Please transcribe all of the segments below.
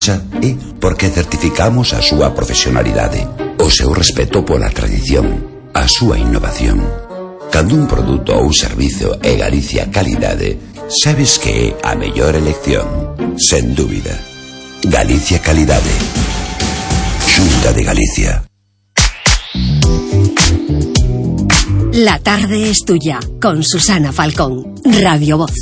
e porque certificamos a súa profesionalidade, o seu respeto pola tradición, a súa innovación. Cando un produto ou servizo é Galicia Calidade, sabes que é a mellor elección, sen dúbida. Galicia Calidade, Xunta de Galicia. La tarde es tuya, con Susana Falcón, Radio Voz.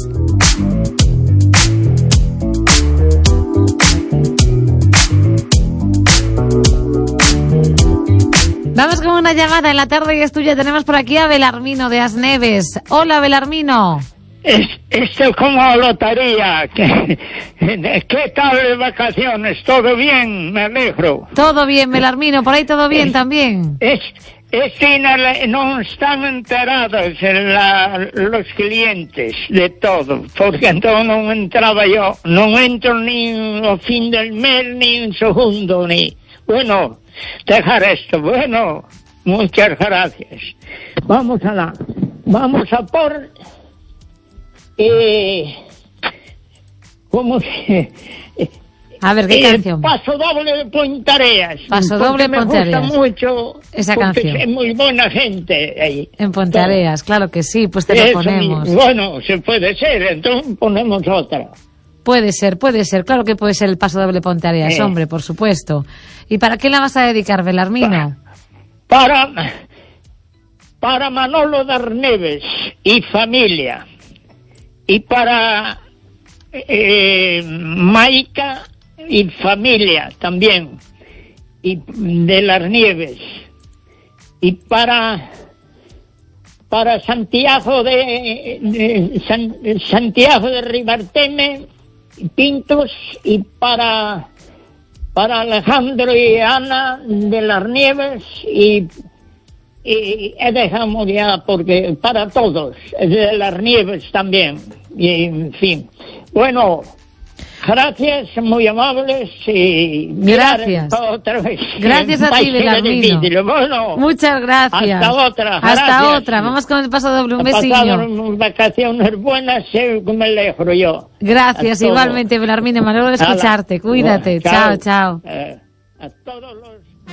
Vamos con una llamada en La tarde y es tuya. Tenemos por aquí a Belarmino de Asneves. Hola, Belarmino. Esto es como lotería. ¿Qué tal de vacaciones? ¿Todo bien? Me alegro. Todo bien, Belarmino. Por ahí todo bien también. No están enterados los clientes de todo, porque entonces no entraba yo. No entro ni al fin del mes, ni un segundo, ni... Bueno, dejar esto. Bueno, muchas gracias. Vamos a por... ¿Cómo se...? A ver, ¿qué canción? Paso doble de Pontareas. Paso doble de Pontareas. Me gusta mucho esa canción. Es muy buena gente ahí. En Pontareas, claro que sí, pues te lo ponemos. Bueno, se puede ser, entonces ponemos otra. Puede ser, claro que puede ser el Paso doble Pontareas, hombre, por supuesto. ¿Y para qué la vas a dedicar, Belarmino? Para Manolo de Arneves y familia. Y para Maica y familia también, y de las Nieves, y para Santiago Santiago de Ribarteme Pintos, y para Alejandro y Ana de las Nieves, y dejamos ya, porque para todos de las Nieves también, y en fin, bueno. Gracias, muy amables, y gracias. Otra vez. Gracias a ti, Belarmino. Bueno, muchas gracias. Hasta otra. Vamos con el Paso doble. Un besillo. Pasado vacaciones buenas, me alegro yo. Gracias, igualmente, Belarmino. Me alegro de escucharte. Cuídate. Chao. A todos los